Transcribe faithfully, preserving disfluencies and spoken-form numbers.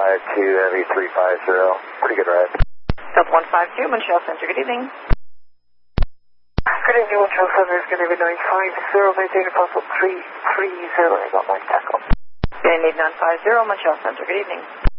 five two, Heavy three five zero. Pretty good ride. Delta one five two, Montreal Center, good evening. Good evening, Montreal Center, is going to be nine five zero, maintain Apostle three three zero, I got my tackle. Good evening, nine five zero, Montreal Center, good evening.